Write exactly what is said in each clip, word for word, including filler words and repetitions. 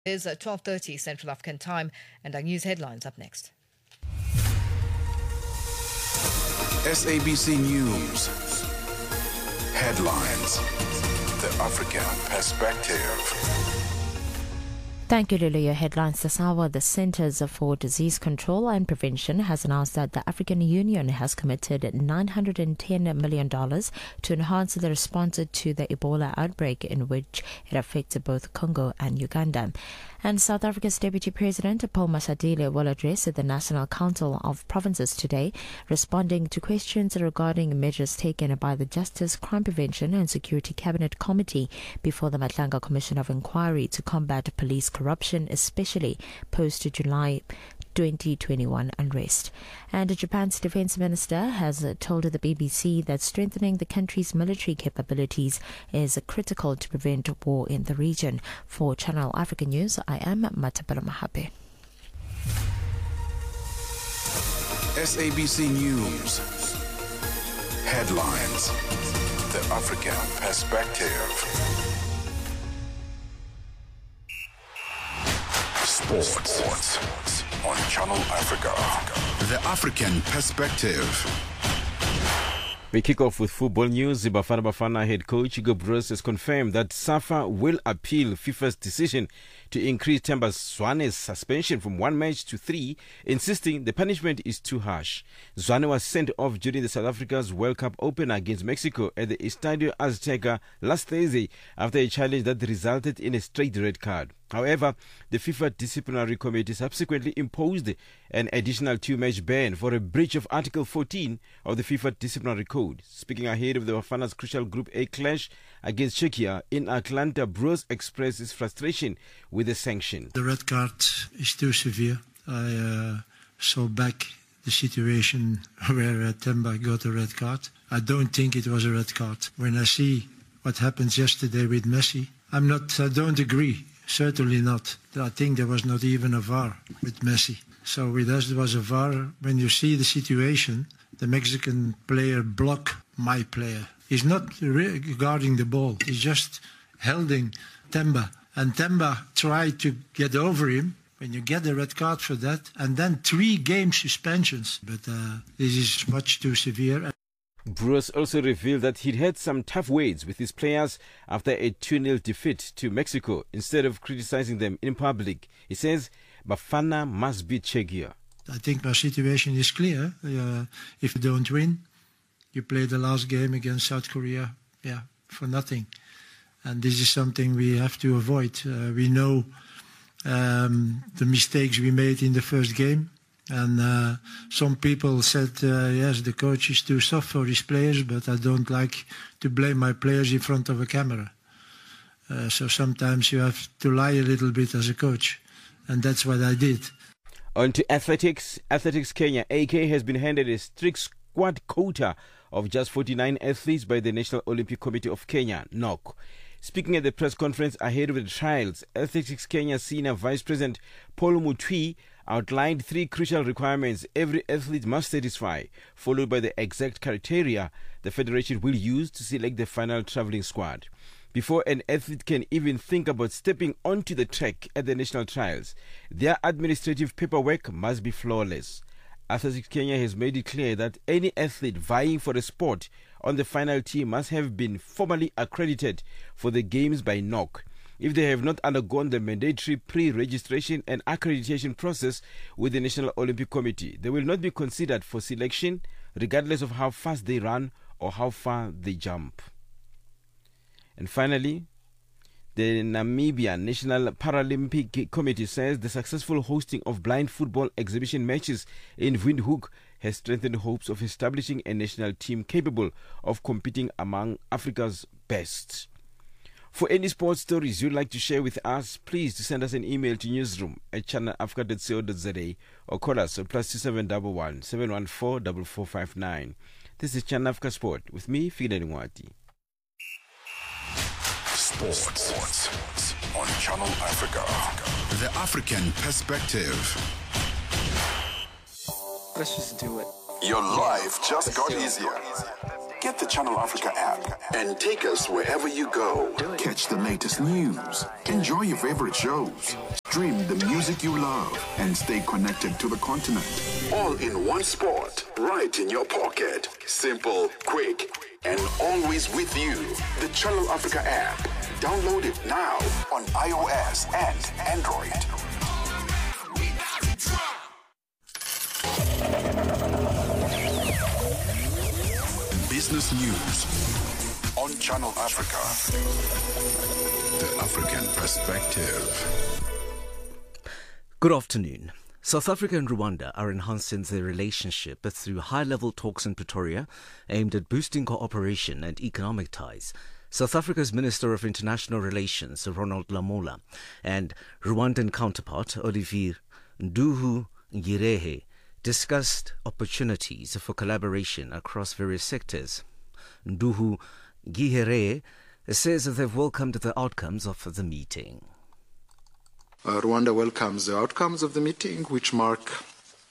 It is at twelve thirty Central African Time, and our news headlines up next. S A B C News. Headlines. The African Perspective. Thank you, Lulu. Your headlines this hour. The Centers for Disease Control and Prevention has announced that the African Union has committed nine hundred ten million dollars to enhance the response to the Ebola outbreak, in which it affected both Congo and Uganda. And South Africa's Deputy President Paul Mashatile will address the National Council of Provinces today, responding to questions regarding measures taken by the Justice, Crime Prevention and Security Cabinet Committee before the Matlanga Commission of Inquiry to combat police corruption, especially post-July twenty twenty-one unrest. And Japan's defense minister has told the B B C that strengthening the country's military capabilities is critical to prevent war in the region. For Channel Africa News, I am Matapela Mahape. S A B C News. Headlines. The African Perspective. Sports on Channel Africa. The African Perspective. We kick off with football news. Bafana Bafana head coach Hugo Broos has confirmed that SAFA will appeal FIFA's decision to increase Themba Zwane's suspension from one match to three, insisting the punishment is too harsh. Zwane was sent off during the South Africa's World Cup opener against Mexico at the Estadio Azteca last Thursday after a challenge that resulted in a straight red card. However, the FIFA Disciplinary Committee subsequently imposed an additional two-match ban for a breach of Article fourteen of the FIFA Disciplinary Code. Speaking ahead of the Bafana's crucial Group A clash against Czechia in Atlanta, Broos expressed his frustration with the sanction. The red card is too severe. I uh, saw back the situation where uh, Themba got a red card. I don't think it was a red card. When I see what happened yesterday with Messi, I'm not. I don't agree. Certainly not. I think there was not even a V A R with Messi. So with us there was a V A R. When you see the situation, the Mexican player blocked my player. He's not regarding the ball. He's just holding Themba. And Themba tried to get over him. When you get a red card for that, and then three game suspensions. But uh, this is much too severe. Broos also revealed that he'd had some tough words with his players after a two nil defeat to Mexico. Instead of criticizing them in public, he says Bafana must beat Czechia. I think my situation is clear. Uh, if you don't win, you play the last game against South Korea, yeah, for nothing. And this is something we have to avoid. Uh, we know um, the mistakes we made in the first game. And uh, some people said, uh, yes, the coach is too soft for his players, but I don't like to blame my players in front of a camera. Uh, so sometimes you have to lie a little bit as a coach. And that's what I did. On to athletics. Athletics Kenya, A K, has been handed a strict squad quota of just forty-nine athletes by the National Olympic Committee of Kenya, N O C. Speaking at the press conference ahead of the trials, Athletics Kenya Senior Vice President Paul Mutwi outlined three crucial requirements every athlete must satisfy, followed by the exact criteria the Federation will use to select the final travelling squad. Before an athlete can even think about stepping onto the track at the national trials, their administrative paperwork must be flawless. Athletics Kenya has made it clear that any athlete vying for a spot on the final team must have been formally accredited for the games by N O C. If they have not undergone the mandatory pre-registration and accreditation process with the National Olympic Committee, they will not be considered for selection, regardless of how fast they run or how far they jump. And finally, the Namibian National Paralympic Committee says the successful hosting of blind football exhibition matches in Windhoek has strengthened hopes of establishing a national team capable of competing among Africa's best. For any sports stories you'd like to share with us, please send us an email to newsroom at channel africa dot co dot za or call us on plus two seven one one, seven one four, four four five nine. This is Channel Africa Sport with me, Fida Nwati. Sports on Channel Africa. The African Perspective. Let's just do it. Your life just got easier. Get the Channel Africa app and take us wherever you go. Catch the latest news, enjoy your favorite shows, stream the music you love, and stay connected to the continent. All in one spot, right in your pocket. Simple, quick, and always with you. The Channel Africa app. Download it now on iOS and Android. Business news on Channel Africa. The African Perspective. Good afternoon. South Africa and Rwanda are enhancing their relationship through high-level talks in Pretoria aimed at boosting cooperation and economic ties. South Africa's Minister of International Relations, Ronald Lamola, and Rwandan counterpart, Olivier Nduhungirehe, discussed opportunities for collaboration across various sectors. Nduhungirehe says that they've welcomed the outcomes of the meeting. Uh, Rwanda welcomes the outcomes of the meeting, which mark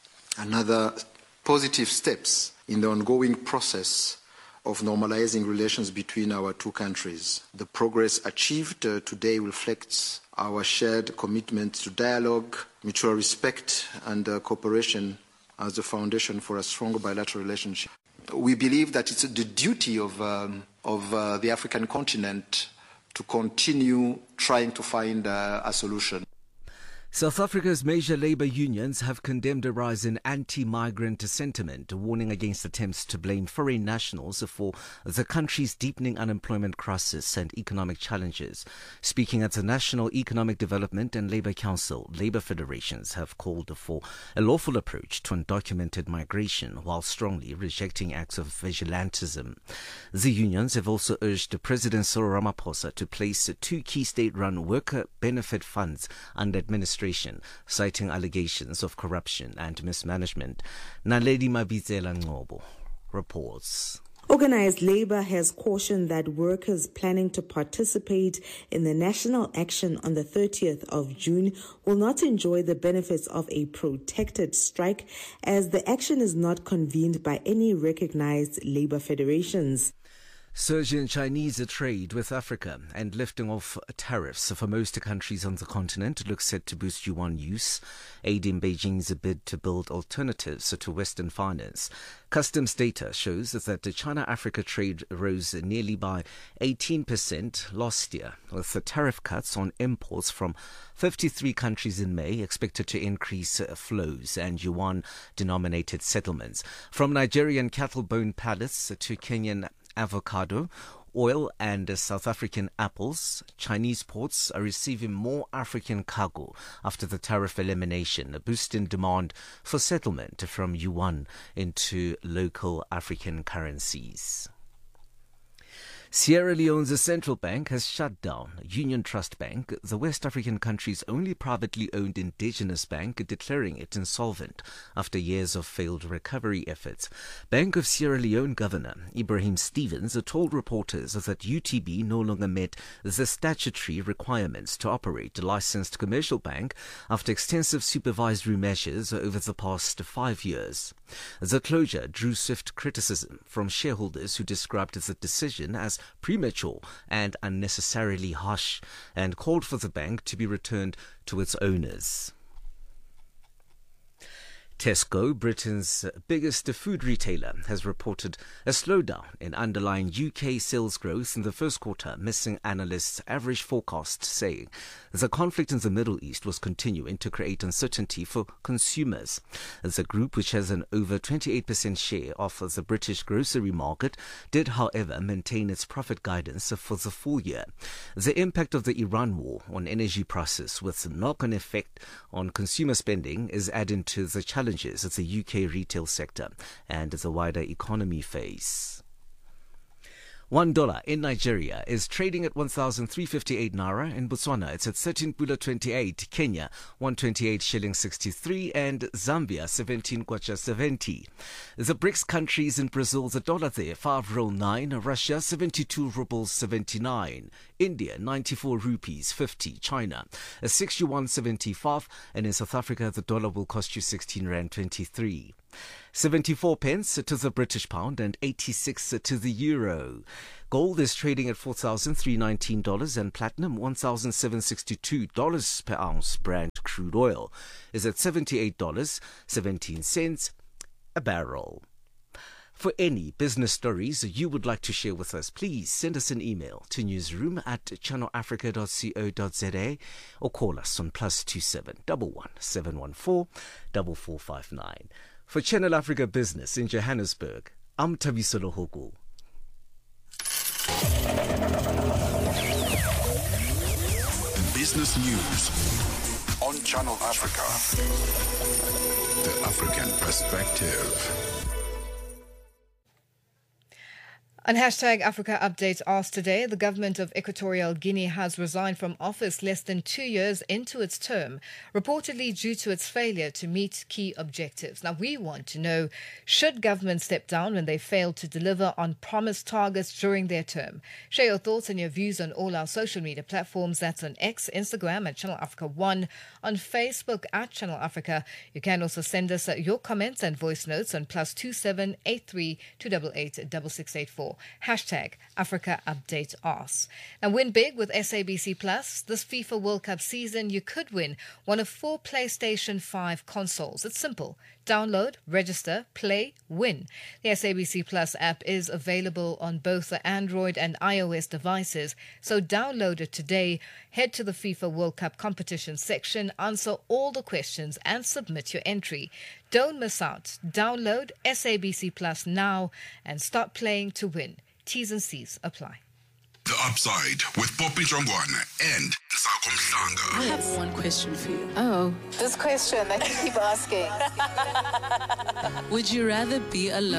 another positive steps in the ongoing process of normalizing relations between our two countries. The progress achieved uh, today reflects our shared commitment to dialogue, mutual respect, and uh, cooperation as the foundation for a strong bilateral relationship. We believe that it's the duty of, um, of uh, the African continent to continue trying to find uh, a solution. South Africa's major labour unions have condemned a rise in anti-migrant sentiment, warning against attempts to blame foreign nationals for the country's deepening unemployment crisis and economic challenges. Speaking at the National Economic Development and Labour Council, labour federations have called for a lawful approach to undocumented migration while strongly rejecting acts of vigilantism. The unions have also urged President Cyril Ramaphosa to place two key state-run worker benefit funds under administration, citing allegations of corruption and mismanagement. Naledi Mabizela Ngobo reports. Organised Labour has cautioned that workers planning to participate in the national action on the thirtieth of June will not enjoy the benefits of a protected strike, as the action is not convened by any recognised labour federations. Surging Chinese trade with Africa and lifting off tariffs for most countries on the continent looks set to boost yuan use, aiding Beijing's bid to build alternatives to Western finance. Customs data shows that the China-Africa trade rose nearly by eighteen percent last year, with the tariff cuts on imports from fifty-three countries in May expected to increase flows and yuan-denominated settlements. From Nigerian cattle bone pallets to Kenyan avocado, oil and South African apples, Chinese ports are receiving more African cargo after the tariff elimination, boosting demand for settlement from yuan into local African currencies. Sierra Leone's central bank has shut down Union Trust Bank, the West African country's only privately owned indigenous bank, declaring it insolvent after years of failed recovery efforts. Bank of Sierra Leone Governor Ibrahim Stevens told reporters that U T B no longer met the statutory requirements to operate a licensed commercial bank after extensive supervisory measures over the past five years. The closure drew swift criticism from shareholders who described the decision as premature and unnecessarily harsh and called for the bank to be returned to its owners. Tesco, Britain's biggest food retailer, has reported a slowdown in underlying U K sales growth in the first quarter, missing analysts' average forecast, saying the conflict in the Middle East was continuing to create uncertainty for consumers. The group, which has an over twenty-eight percent share of the British grocery market, did, however, maintain its profit guidance for the full year. The impact of the Iran war on energy prices, with knock-on effect on consumer spending, is adding to the challenge that the U K retail sector and the wider economy face. One dollar in Nigeria is trading at one thousand three hundred fifty-eight naira. In Botswana, it's at thirteen pula twenty-eight. Kenya, one twenty-eight shilling sixty-three, and Zambia, seventeen kwacha seventy. The BRICS countries in Brazil, the dollar there, five roll nine. Russia, seventy-two rubles seventy-nine. India ninety-four rupees fifty, China sixty-one seventy-five, and in South Africa the dollar will cost you sixteen rand twenty-three. seventy-four pence to the British pound and eighty-six to the euro. Gold is trading at four thousand three hundred nineteen dollars and platinum one thousand seven hundred sixty-two dollars per ounce. Brent crude oil is at seventy-eight dollars and seventeen cents a barrel. For any business stories you would like to share with us, please send us an email to newsroom at channel africa dot co dot za or call us on plus two seven one one seven one four four four five nine. For Channel Africa Business in Johannesburg, I'm Thabiso Lohoko. Business news on Channel Africa. The African perspective. On hashtag Africa Update asked today, the government of Equatorial Guinea has resigned from office less than two years into its term, reportedly due to its failure to meet key objectives. Now, we want to know, should government step down when they fail to deliver on promised targets during their term? Share your thoughts and your views on all our social media platforms. That's on X, Instagram at Channel Africa one, on Facebook at Channel Africa. You can also send us your comments and voice notes on plus two seven eight three two eight eight six six eight four. Hashtag Africa Update Asks. Now, win big with S A B C Plus. This FIFA World Cup season, you could win one of four PlayStation five consoles. It's simple. Download, register, play, win. The S A B C Plus app is available on both the Android and iOS devices, so download it today. Head to the FIFA World Cup competition section, answer all the questions and submit your entry. Don't miss out. Download S A B C Plus now and start playing to win. T's and C's apply. The Upside with Poppy Jongwana and Sako Mhlanga. I have one question for you. Oh. This question that you keep asking. Would you rather be alone?